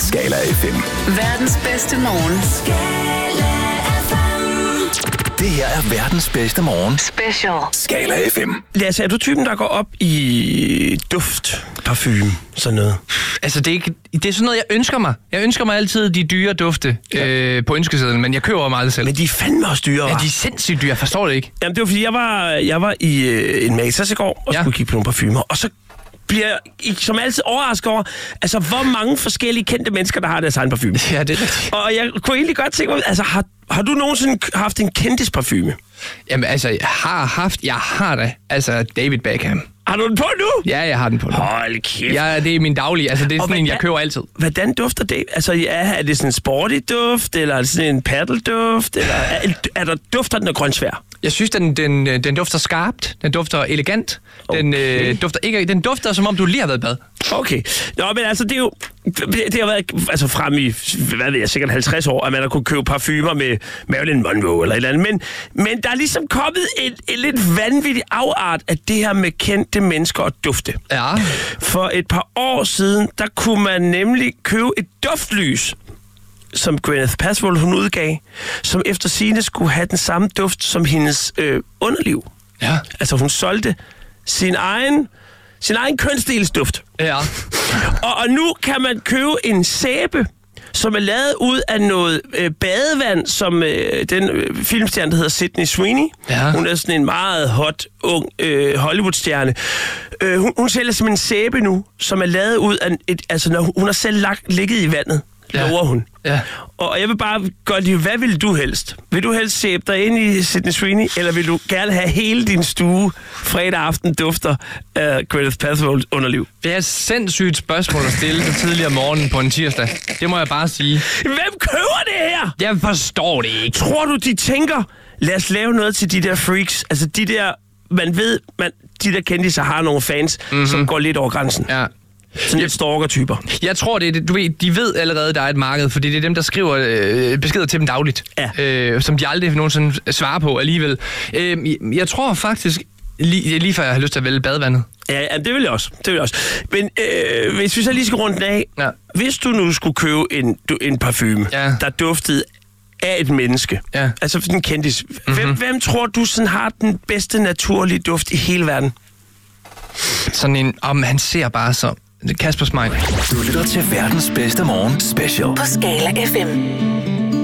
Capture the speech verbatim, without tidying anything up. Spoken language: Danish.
Skala F M. Verdens bedste morgen. Skala F M. Det her er verdens bedste morgen. Special. Skala F M. Lasse, er du typen, der går op i duft, parfume, sådan noget? Altså, det er, ikke, det er sådan noget, jeg ønsker mig. Jeg ønsker mig altid de dyre dufte ja. øh, på ønskesedlen, men jeg køber dem aldrig selv. Men de er fandme også dyre, Ja, hva'? de er sindssygt dyre. Jeg forstår det ikke. Jamen, det var fordi, jeg var, jeg var i øh, en Matas i går, og Ja. skulle kigge på nogle parfumer, og så bliver jeg som altid overrasket over, altså, hvor mange forskellige kendte mennesker, der har deres egen parfume. Ja, det er rigtigt. Og jeg kunne egentlig godt tænke mig, altså, har, har du nogensinde haft en kendisparfume? Jamen, altså, jeg har haft... Jeg har da. Altså, David Beckham. Har du den på nu? Ja, jeg har den på nu. Hold kæft. Ja, det er min daglige. Altså, det er Og sådan en, hvad- jeg køber altid. Hvordan dufter det? Altså, ja, er det sådan en sporty duft, eller er det sådan en paddelduft, eller er, er der dufter den af grøntsvær? Jeg synes, den, den, den dufter skarpt. Den dufter elegant. Den, Okay. øh, dufter ikke, den dufter, som om du lige har været i bad. Okay. Nå, men altså, det er jo... Det har været altså, frem i, hvad ved jeg, sikkert halvtreds år, at man har kunne købe parfumer med Marilyn Monroe eller et eller andet. Men, men der er ligesom kommet et, et lidt vanvittigt afart af det her med kendte mennesker og dufte. Ja. For et par år siden, der kunne man nemlig købe et duftlys, som Gwyneth Paltrow hun udgav, som efter sigende skulle have den samme duft som hendes øh, underliv. Ja. Altså hun solgte sin egen, sin egen kønsdelsduft. Ja. Og, og nu kan man købe en sæbe, som er lavet ud af noget øh, badevand, som øh, den øh, filmstjerne, der hedder Sydney Sweeney. Ja. Hun er sådan en meget hot, ung øh, Hollywood-stjerne. Øh, hun, hun sælger simpelthen en sæbe nu, som er lavet ud af... Et, altså, når hun, hun har selv lagt, ligget i vandet, Ja. lover hun. Ja. Og jeg vil bare godt lide, hvad vil du helst? Vil du helst sæbe dig ind i Sydney Sweeney, eller vil du gerne have hele din stue fredag aften dufter af Gwyneth Paltrows underliv? Det er et sindssygt spørgsmål at stille så tidligere om morgenen på en tirsdag. Det må jeg bare sige. Hvem køber det her? Jeg forstår det ikke. Tror du, de tænker, lad os lave noget til de der freaks? Altså de der, man ved, man, de der kendte har nogle fans, mm-hmm. som går lidt over grænsen. Ja. Sådan lidt stalker-typer. Jeg tror, det er det. Du ved, de ved allerede, der er et marked, fordi det er dem, der skriver øh, beskeder til dem dagligt, Ja. øh, som de aldrig nogensinde svarer på alligevel. Øh, jeg tror faktisk, lige, lige før jeg har lyst til at vælge badevandet. Ja, ja, det vil jeg også. Det vil jeg også. Men øh, hvis vi så lige skal rundt den af, Ja. hvis du nu skulle købe en, du- en parfume, Ja. der duftede af et menneske, Ja. altså sådan en kendis, mm-hmm. hvem, hvem tror du sådan har den bedste naturlige duft i hele verden? Sådan en, om han ser bare så... Kasper Smeichel. Du lytter til verdens bedste morgen. Special. På Skala F M.